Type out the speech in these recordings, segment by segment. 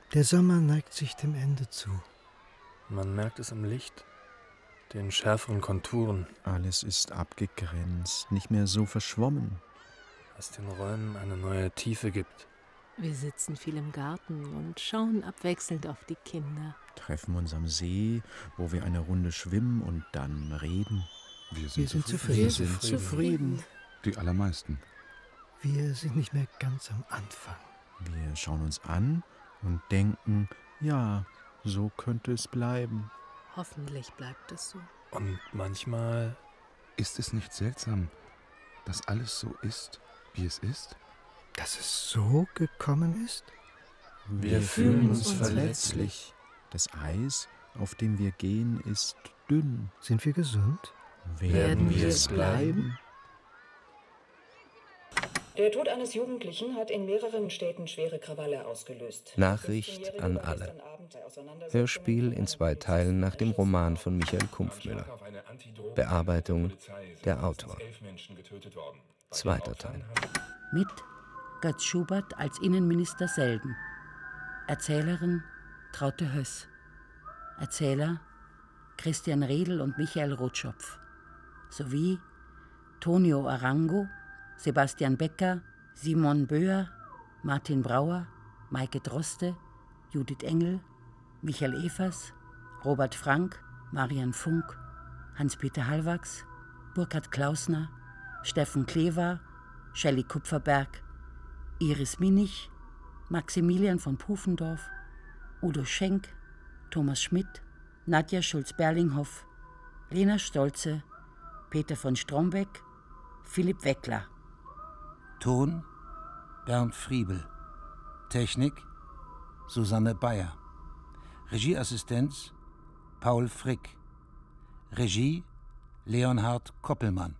Der Sommer neigt sich dem Ende zu. Man merkt es im Licht, den schärferen Konturen. Alles ist abgegrenzt, nicht mehr so verschwommen. Was den Räumen eine neue Tiefe gibt. Wir sitzen viel im Garten und schauen abwechselnd auf die Kinder. Treffen uns am See, wo wir eine Runde schwimmen und dann reden. Wir sind zufrieden. Die allermeisten. Wir sind nicht mehr ganz am Anfang. Wir schauen uns an und denken, ja, so könnte es bleiben. Hoffentlich bleibt es so. Und manchmal Ist es nicht seltsam, dass alles so ist, wie es ist? Dass es so gekommen ist? wir fühlen uns verletzlich. Das Eis, auf dem wir gehen, ist dünn. Sind wir gesund? Werden wir es bleiben? Der Tod eines Jugendlichen hat in mehreren Städten schwere Krawalle ausgelöst. Nachricht an alle. Hörspiel in 2 Teilen nach dem Roman von Michael Kumpfmüller. Bearbeitung der Autor. 2. Teil. Mit Götz Schubert als Innenminister Selden. Erzählerin Traute Höss. Erzähler Christian Redl und Michael Rotschopf. Sowie Tonio Arango, Sebastian Becker, Simon Böer, Martin Brauer, Maike Droste, Judith Engel, Michael Evers, Robert Frank, Marian Funk, Hans-Peter Hallwachs, Burkhard Klausner, Steffen Klever, Shelley Kupferberg, Iris Minich, Maximilian von Pufendorf, Udo Schenk, Thomas Schmidt, Nadja Schulz-Berlinghoff, Lena Stolze, Peter von Strombeck, Philipp Weckler. Ton Bernd Friebel. Technik Susanne Bayer. Regieassistenz Paul Frick. Regie Leonhard Koppelmann.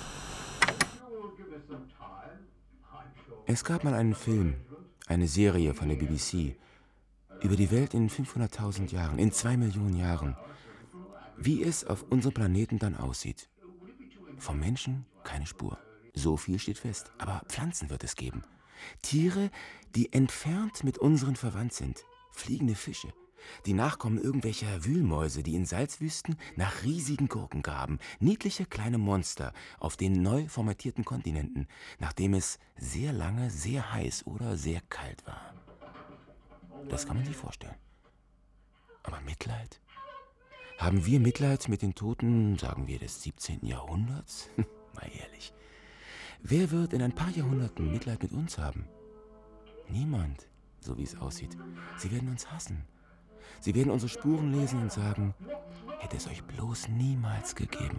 Es gab mal einen Film, eine Serie von der BBC, über die Welt in 500.000 Jahren, in 2 Millionen Jahren. Wie es auf unserem Planeten dann aussieht. Vom Menschen keine Spur. So viel steht fest. Aber Pflanzen wird es geben. Tiere, die entfernt mit unseren verwandt sind. Fliegende Fische. Die Nachkommen irgendwelcher Wühlmäuse, die in Salzwüsten nach riesigen Gurken graben. Niedliche kleine Monster auf den neu formatierten Kontinenten, nachdem es sehr lange sehr heiß oder sehr kalt war. Das kann man sich vorstellen. Aber Mitleid? Haben wir Mitleid mit den Toten, sagen wir, des 17. Jahrhunderts? Mal ehrlich. Wer wird in ein paar Jahrhunderten Mitleid mit uns haben? Niemand, so wie es aussieht. Sie werden uns hassen. Sie werden unsere Spuren lesen und sagen, hätte es euch bloß niemals gegeben.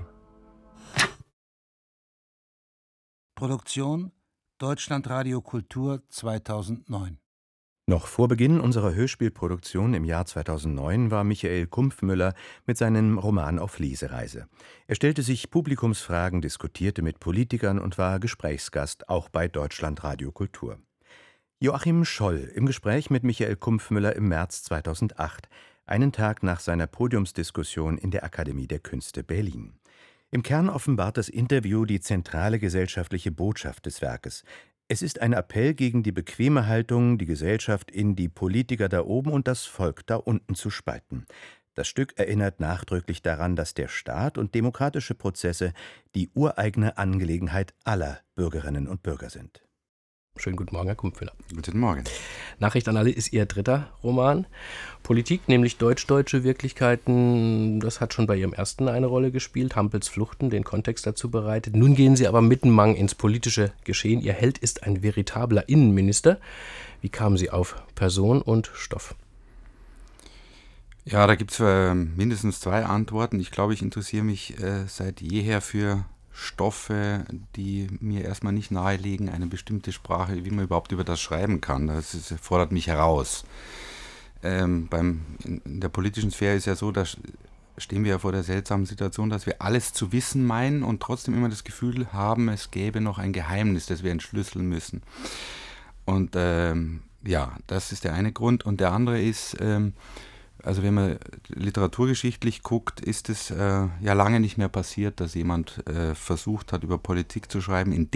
Produktion Deutschlandradio Kultur 2009. Noch vor Beginn unserer Hörspielproduktion im Jahr 2009 war Michael Kumpfmüller mit seinem Roman auf Lesereise. Er stellte sich Publikumsfragen, diskutierte mit Politikern und war Gesprächsgast auch bei Deutschlandradio Kultur. Joachim Scholl im Gespräch mit Michael Kumpfmüller im März 2008, einen Tag nach seiner Podiumsdiskussion in der Akademie der Künste Berlin. Im Kern offenbart das Interview die zentrale gesellschaftliche Botschaft des Werkes. Es ist ein Appell gegen die bequeme Haltung, die Gesellschaft in die Politiker da oben und das Volk da unten zu spalten. Das Stück erinnert nachdrücklich daran, dass der Staat und demokratische Prozesse die ureigene Angelegenheit aller Bürgerinnen und Bürger sind. Schönen guten Morgen, Herr Kumpfmüller. Guten Morgen. Nachricht an alle ist Ihr 3. Roman. Politik, nämlich deutsch-deutsche Wirklichkeiten, das hat schon bei Ihrem ersten eine Rolle gespielt. Hampels Fluchten, den Kontext dazu bereitet. Nun gehen Sie aber mittenmang ins politische Geschehen. Ihr Held ist ein veritabler Innenminister. Wie kamen Sie auf Person und Stoff? Ja, da gibt es mindestens 2 Antworten. Ich glaube, ich interessiere mich seit jeher für Stoffe, die mir erstmal nicht nahelegen, eine bestimmte Sprache, wie man überhaupt über das schreiben kann. Das fordert mich heraus. In der politischen Sphäre ist ja so, da stehen wir ja vor der seltsamen Situation, dass wir alles zu wissen meinen und trotzdem immer das Gefühl haben, es gäbe noch ein Geheimnis, das wir entschlüsseln müssen. Und ja, das ist der eine Grund. Und der andere ist, also wenn man literaturgeschichtlich guckt, ist es ja lange nicht mehr passiert, dass jemand versucht hat, über Politik zu schreiben, in